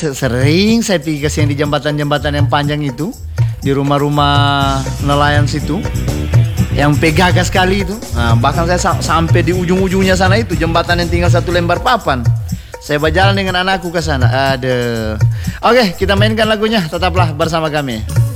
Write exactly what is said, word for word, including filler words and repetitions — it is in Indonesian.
se- sering saya pergi ke sini di jembatan-jembatan yang panjang itu, di rumah-rumah nelayan situ, yang pegagas sekali itu. Nah, bahkan saya sa- sampai di ujung-ujungnya sana itu jembatan yang tinggal satu lembar papan. Saya berjalan dengan anakku ke sana. Aduh. Oke, kita mainkan lagunya. Tetaplah bersama kami.